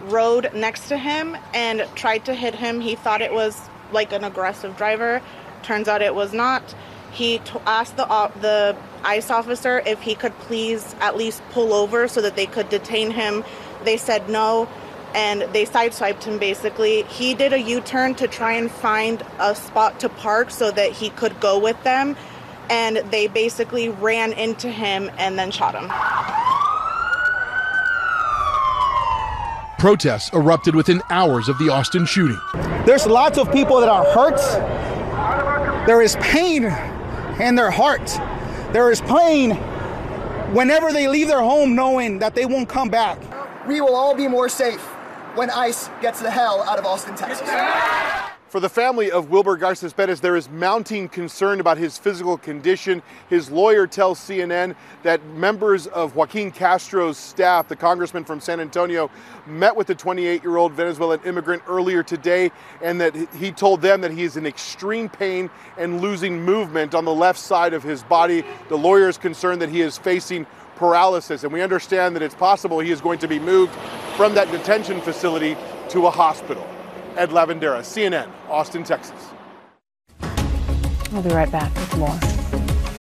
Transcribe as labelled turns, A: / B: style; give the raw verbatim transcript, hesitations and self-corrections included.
A: rode next to him and tried to hit him. He thought it was like an aggressive driver. Turns out it was not. He t- asked the uh, the ICE officer if he could please at least pull over so that they could detain him. They said no, and they sideswiped him basically. He did a U-turn to try and find a spot to park so that he could go with them, and they basically ran into him and then shot him.
B: Protests erupted within hours of the Austin shooting.
C: There's lots of people that are hurt. There is pain in their heart. There is pain whenever they leave their home knowing that they won't come back.
D: We will all be more safe when ICE gets the hell out of Austin, Texas.
E: For the family of Wilber Garces-Perez, there is mounting concern about his physical condition. His lawyer tells C N N that members of Joaquin Castro's staff, the congressman from San Antonio, met with the twenty-eight-year-old Venezuelan immigrant earlier today, and that he told them that he is in extreme pain and losing movement on the left side of his body. The lawyer is concerned that he is facing paralysis, and we understand that it's possible he is going to be moved from that detention facility to a hospital. Ed Lavandera, C N N, Austin, Texas.
F: We'll be right back with more.